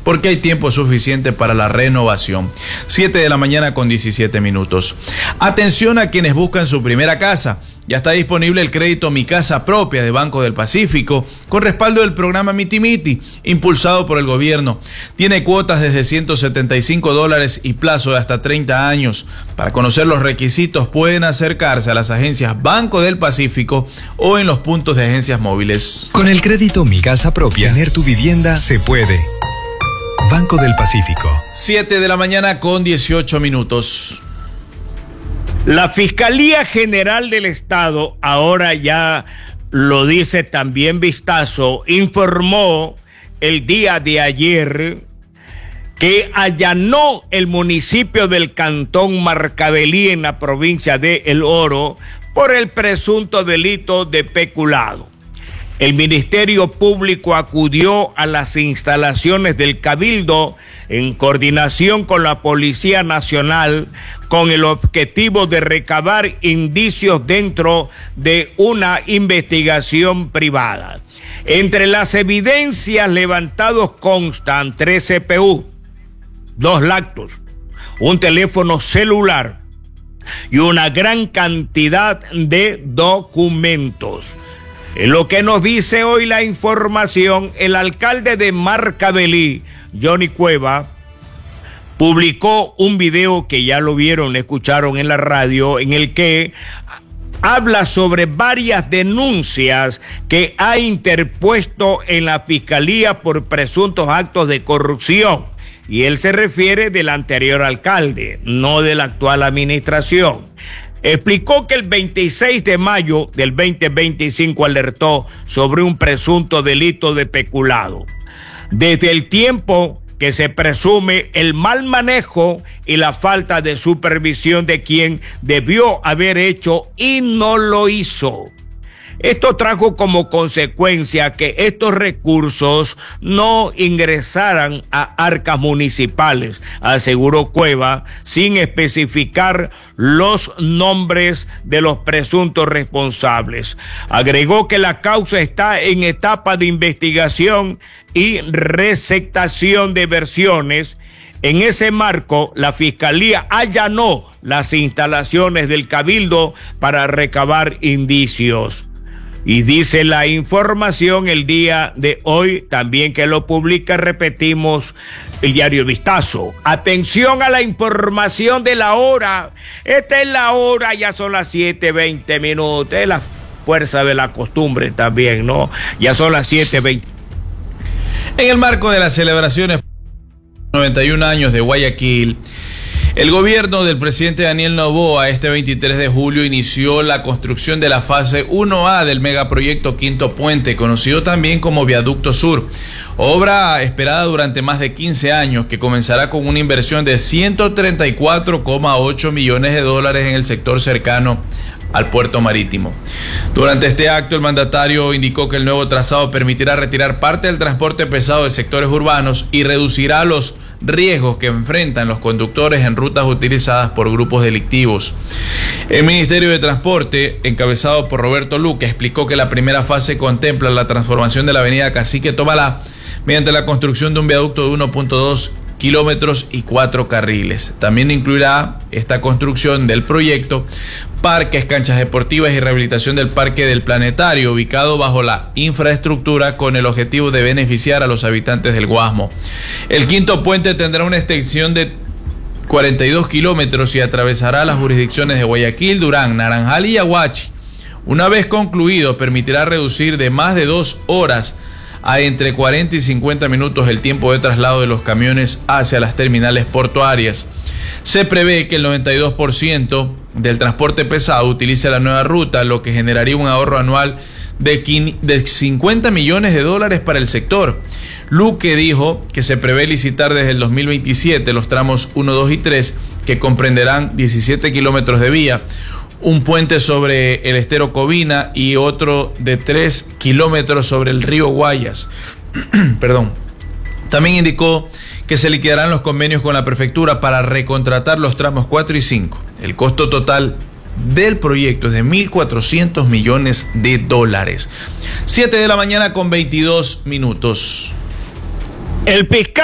porque hay tiempo suficiente para la renovación. 7 de la mañana con 17 minutos. Atención a quienes buscan su primera casa. Ya está disponible el crédito Mi Casa Propia de Banco del Pacífico, con respaldo del programa Miti Miti, impulsado por el gobierno. Tiene cuotas desde $175 y plazo de hasta 30 años. Para conocer los requisitos pueden acercarse a las agencias Banco del Pacífico o en los puntos de agencias móviles. Con el crédito Mi Casa Propia, tener tu vivienda se puede. Banco del Pacífico. 7 de la mañana con 18 minutos. La Fiscalía General del Estado, ahora ya lo dice también Vistazo, informó el día de ayer que allanó el municipio del Cantón Marcavelí en la provincia de El Oro por el presunto delito de peculado. El Ministerio Público acudió a las instalaciones del Cabildo en coordinación con la Policía Nacional con el objetivo de recabar indicios dentro de una investigación privada. Entre las evidencias levantadas constan 3 CPU, 2 lactos, un teléfono celular y una gran cantidad de documentos. En lo que nos dice hoy la información, el alcalde de Marcavelí, Johnny Cueva, publicó un video que ya lo vieron, lo escucharon en la radio, en el que habla sobre varias denuncias que ha interpuesto en la Fiscalía por presuntos actos de corrupción. Y él se refiere del anterior alcalde, no de la actual administración. Explicó que el 26 de mayo del 2025 alertó sobre un presunto delito de peculado. Desde el tiempo que se presume el mal manejo y la falta de supervisión de quien debió haber hecho y no lo hizo. Esto trajo como consecuencia que estos recursos no ingresaran a arcas municipales, aseguró Cueva, sin especificar los nombres de los presuntos responsables. Agregó que la causa está en etapa de investigación y receptación de versiones. En ese marco, la Fiscalía allanó las instalaciones del Cabildo para recabar indicios. Y dice la información el día de hoy, también que lo publica, repetimos, el diario Vistazo. Atención a la información de la hora. Esta es la hora, ya son las 7:20 minutos. Es la fuerza de la costumbre también, ¿no? Ya son las 7:20. En el marco de las celebraciones 91 años de Guayaquil, el gobierno del presidente Daniel Noboa este 23 de julio inició la construcción de la fase 1A del megaproyecto Quinto Puente, conocido también como Viaducto Sur, obra esperada durante más de 15 años que comenzará con una inversión de $134,8 millones en el sector cercano al puerto marítimo. Durante este acto, el mandatario indicó que el nuevo trazado permitirá retirar parte del transporte pesado de sectores urbanos y reducirá los riesgos que enfrentan los conductores en rutas utilizadas por grupos delictivos. El Ministerio de Transporte, encabezado por Roberto Luque, explicó que la primera fase contempla la transformación de la avenida Cacique Tobalá mediante la construcción de un viaducto de 1.2 kilómetros y 4 carriles. También incluirá esta construcción del proyecto parques, canchas deportivas y rehabilitación del Parque del Planetario, ubicado bajo la infraestructura con el objetivo de beneficiar a los habitantes del Guasmo. El Quinto Puente tendrá una extensión de 42 kilómetros y atravesará las jurisdicciones de Guayaquil, Durán, Naranjal y Yaguachi. Una vez concluido, permitirá reducir de más de 2 horas a entre 40 y 50 minutos el tiempo de traslado de los camiones hacia las terminales portuarias. Se prevé que el 92% del transporte pesado utilice la nueva ruta, lo que generaría un ahorro anual de $50 millones para el sector. Luque dijo que se prevé licitar desde el 2027 los tramos 1, 2 y 3, que comprenderán 17 kilómetros de vía, un puente sobre el estero Covina y otro de 3 kilómetros sobre el río Guayas. Perdón. También indicó que se liquidarán los convenios con la prefectura para recontratar los tramos 4 y 5. El costo total del proyecto es de $1.400 millones. 7 de la mañana con 22 minutos. El fiscal